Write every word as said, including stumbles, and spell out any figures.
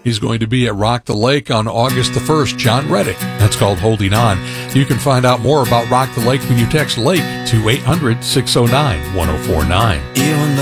He's going to be at Rock the Lake on August the first. John Reddick. That's called Holding On. You can find out more about Rock the Lake when you text LAKE to eight hundred, six oh nine, one oh four nine. Even though